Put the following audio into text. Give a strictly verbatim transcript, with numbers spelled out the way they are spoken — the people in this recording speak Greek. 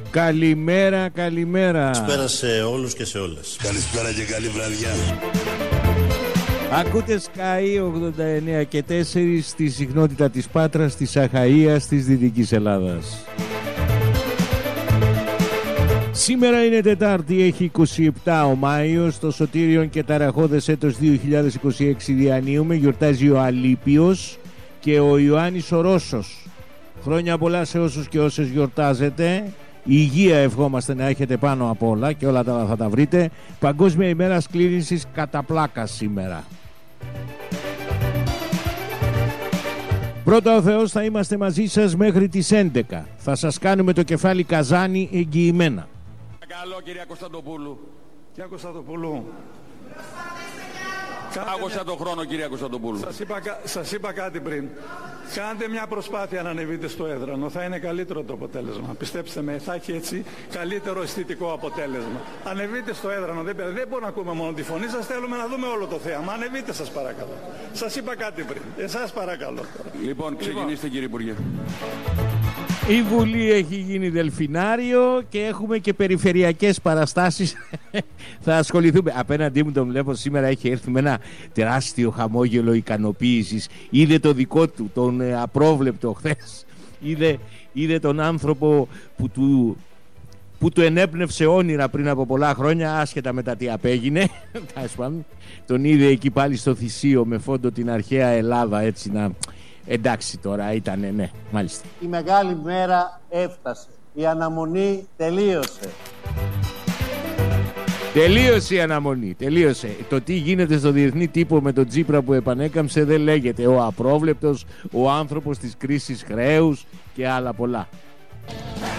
Καλημέρα, καλημέρα. Καλησπέρα σε όλους και σε όλες. Καλησπέρα και καλή βραδιά. Ακούτε Sky ογδόντα εννέα και τέσσερα στη συχνότητα της Πάτρας, της Αχαΐας, της Δυτικής Ελλάδας. Σήμερα είναι Τετάρτη, έχει είκοσι επτά ο Μάιος, το σωτήριον και ταραχώδες έτος δύο χιλιάδες είκοσι έξι διανύουμε, γιορτάζει ο Αλίπιος και ο Ιωάννης ο Ρώσος. Χρόνια πολλά σε όσους και όσες γιορτάζετε. Υγεία ευχόμαστε να έχετε πάνω απ' όλα και όλα τα θα τα βρείτε. Παγκόσμια ημέρα σκλήρυνσης κατά πλάκα σήμερα. Πρώτα ο Θεός, θα είμαστε μαζί σας μέχρι τις έντεκα. Θα σας κάνουμε το κεφάλι καζάνι εγγυημένα. Καλό κυρία Κωνσταντοπούλου. Κυρία Κωνσταντοπούλου. Άκουσα τον χρόνο κυρία Κωνσταντοπούλου. Σας είπα, σας είπα κάτι πριν. Κάντε μια προσπάθεια να ανεβείτε στο έδρανο. Θα είναι καλύτερο το αποτέλεσμα. Πιστέψτε με, θα έχει έτσι καλύτερο αισθητικό αποτέλεσμα. Ανεβείτε στο έδρανο. Δεν, δεν μπορούμε να ακούμε μόνο τη φωνή σας. Θέλουμε να δούμε όλο το θέαμα. Ανεβείτε σας παρακαλώ. Σας είπα κάτι πριν. Εσάς παρακαλώ. Λοιπόν, ξεκινήστε λοιπόν. Κύριε Υπουργέ. Η Βουλή έχει γίνει δελφινάριο και έχουμε και περιφερειακές παραστάσεις. Θα ασχοληθούμε. Απέναντί μου τον βλέπω σήμερα, έχει έρθει με ένα τεράστιο χαμόγελο ικανοποίησης. Είδε το δικό του, τον ε, απρόβλεπτο χθες. Είδε, είδε τον άνθρωπο που του, που του ενέπνευσε όνειρα πριν από πολλά χρόνια, άσχετα με τα τι απέγινε. Τον είδε εκεί πάλι στο Θησίο με φόντο την αρχαία Ελλάδα, έτσι να... Εντάξει τώρα ήτανε, ναι, μάλιστα. Η μεγάλη μέρα έφτασε. Η αναμονή τελείωσε. Τελείωσε η αναμονή, τελείωσε. Το τι γίνεται στο διεθνή τύπο με τον Τσίπρα που επανέκαμψε δεν λέγεται. Ο απρόβλεπτος, ο άνθρωπος της κρίσης χρέους και άλλα πολλά.